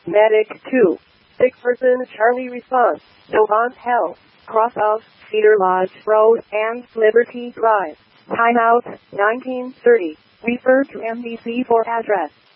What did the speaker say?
Medic 2. Sick person Charlie response. Savant Health. Cross of Cedar Lodge Road and Liberty Drive. Timeout 1930. Refer to MDC for address.